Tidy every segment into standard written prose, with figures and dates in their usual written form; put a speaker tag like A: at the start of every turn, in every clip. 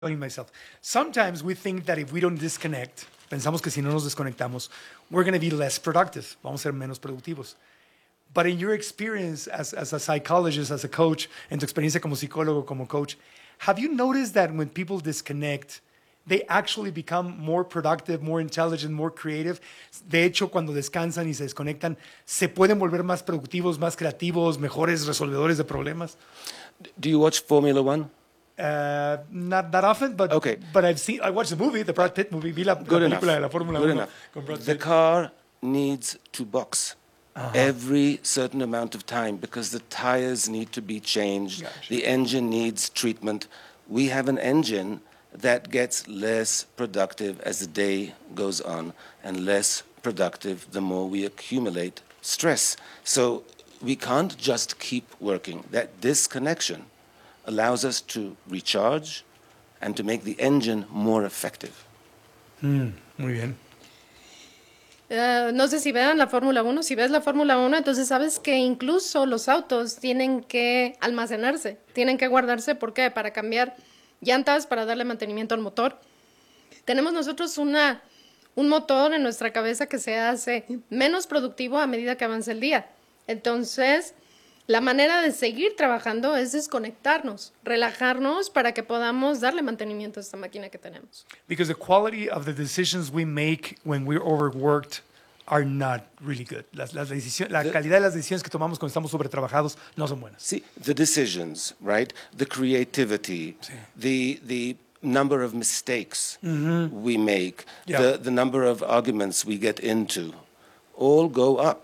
A: myself. Sometimes we think that if we don't disconnect, pensamos que si no nos desconectamos, we're going to be less productive. Vamos a ser menos productivos. But in your experience as a psychologist, as a coach, en tu experiencia como psicólogo, como coach, have you noticed that when people disconnect, they actually become more productive, more intelligent, more creative? De hecho, cuando descansan y se desconectan, ¿se pueden volver más productivos, más creativos, mejores resolvedores de problemas?
B: Do you watch Formula One?
A: Not that often, but
B: Okay.
A: but I watched the movie, the Brad Pitt movie. Vi la película de la Fórmula 1 con Brad
B: The
A: Pitt.
B: car needs to box every certain amount of time because the tires need to be changed.
A: Gotcha.
B: The engine needs treatment. We have an engine that gets less productive as the day goes on and less productive the more we accumulate stress. So we can't just keep working. That disconnection allows us to recharge and to make the engine more effective.
A: Muy bien.
C: No sé si vean la Fórmula 1. Si ves la Fórmula 1, entonces sabes que incluso los autos tienen que almacenarse, tienen que guardarse. ¿Por qué? Para cambiar llantas, para darle mantenimiento al motor. Tenemos nosotros un motor en nuestra cabeza que se hace menos productivo a medida que avanza el día. Entonces, la manera de seguir trabajando es desconectarnos, relajarnos para que podamos darle mantenimiento a esta máquina que tenemos.
A: Because the quality of the decisions we make when we're overworked are not really good. La calidad de las decisiones que tomamos cuando estamos sobretrabajados no son buenas.
B: See, the decisions, right? The creativity, the number of mistakes we make,
A: Yeah.
B: the number of arguments we get into, all go up.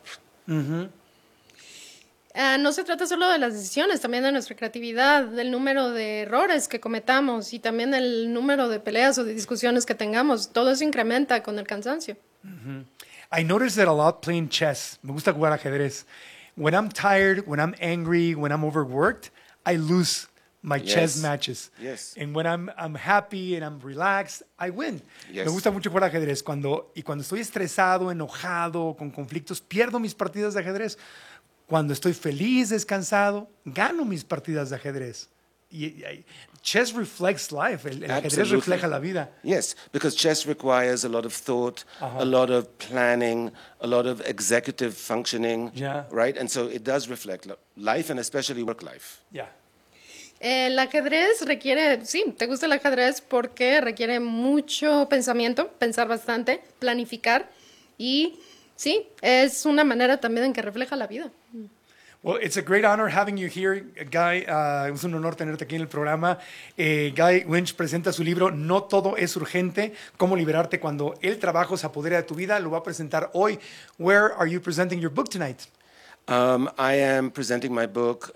C: No se trata solo de las decisiones, también de nuestra creatividad, del número de errores que cometamos y también del número de peleas o de discusiones que tengamos. Todo eso incrementa con el cansancio.
A: I notice that a lot playing chess. Me gusta jugar ajedrez. When I'm tired, when I'm angry, when I'm overworked, I lose my chess matches.
B: Yes.
A: And when I'm happy and I'm relaxed, I win.
B: Yes.
A: Me gusta mucho jugar ajedrez. Cuando estoy estresado, enojado, con conflictos, pierdo mis partidas de ajedrez. Cuando estoy feliz, descansado, gano mis partidas de ajedrez. Chess reflects life. El ajedrez refleja la vida.
B: Yes, because chess requires a lot of thought, a lot of planning, a lot of executive functioning,
A: Yeah.
B: right? And so it does reflect life and especially work life.
A: Yeah.
C: El ajedrez requiere, sí, te gusta el ajedrez porque requiere mucho pensamiento, pensar bastante, planificar y sí, es una manera también en que refleja la vida.
A: Well, it's a great honor having you here, Guy. Es un honor tenerte aquí en el programa. Guy Winch presenta su libro No todo es urgente, cómo liberarte cuando el trabajo se apodera de tu vida. Lo va a presentar hoy. Where are you presenting your book tonight?
B: I am presenting my book.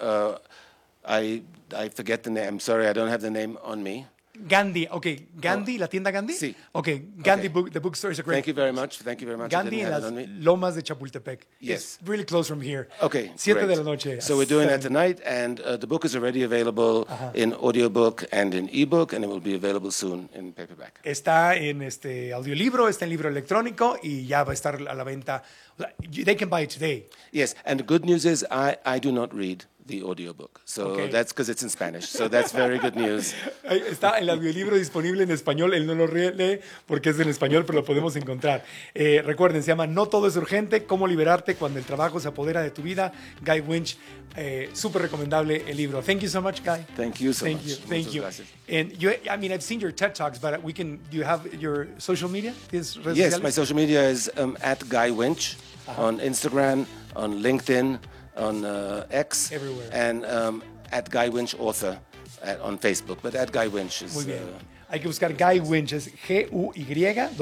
B: I forget the name. I'm sorry, I don't have the name on me.
A: Gandhi. Okay, Gandhi, la tienda Gandhi?
B: Sí.
A: Okay, Gandhi
B: Okay.
A: Book, the bookstore is a great.
B: Thank you very much. Thank you very much. I
A: Gandhi
B: didn't
A: en
B: have
A: las
B: it on me.
A: Lomas de Chapultepec.
B: Yes.
A: It's really close from here.
B: Okay,
A: 7
B: great.
A: de la noche.
B: So we're doing that
A: 7.
B: tonight, and the book is already available in audiobook and in ebook, and it will be available soon in paperback.
A: Está en audiolibro, está en libro electrónico y ya va a estar a la venta. They can buy it today.
B: Yes, and the good news is I do not read the audiobook, so
A: Okay.
B: that's because it's in Spanish. So that's very good news.
A: Está el audiolibro disponible en español. Él no lo lee porque es en español, pero lo podemos encontrar. Recuerden, se llama No todo es urgente, cómo liberarte cuando el trabajo se apodera de tu vida. Guy Winch, súper recomendable el libro. Thank you so much, Guy.
B: Thank you so much.
A: Thank
B: Muchas
A: you.
B: gracias.
A: And I mean, I've seen your TED Talks, but do you have your social media? ¿Tienes redes
B: Yes,
A: sociales?
B: my social media is at Guy Winch on Instagram, on LinkedIn, on X,
A: Everywhere.
B: and at Guy Winch Author on Facebook. But at Guy Winch is.
A: Muy bien. Hay que buscar Guy Winch, es Guywinch,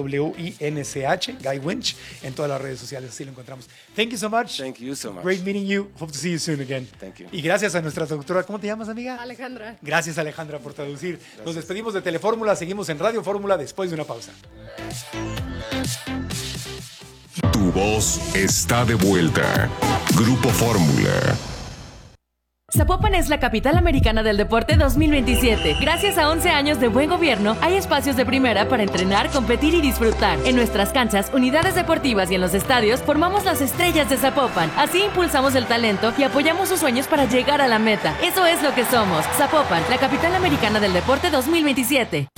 A: Guy Winch, en todas las redes sociales, así lo encontramos. Thank you so much.
B: Thank you so much.
A: Great meeting you. Hope to see you soon again.
B: Thank you.
A: Y gracias a nuestra traductora. ¿Cómo te llamas, amiga?
C: Alejandra.
A: Gracias, Alejandra, por traducir. Nos despedimos de Telefórmula. Seguimos en Radio Fórmula después de una pausa.
D: Tu voz está de vuelta. Grupo Fórmula. Zapopan es la capital americana del deporte 2027. Gracias a 11 años de buen gobierno, hay espacios de primera para entrenar, competir y disfrutar. En nuestras canchas, unidades deportivas y en los estadios, formamos las estrellas de Zapopan. Así impulsamos el talento y apoyamos sus sueños para llegar a la meta. Eso es lo que somos. Zapopan, la capital americana del deporte 2027.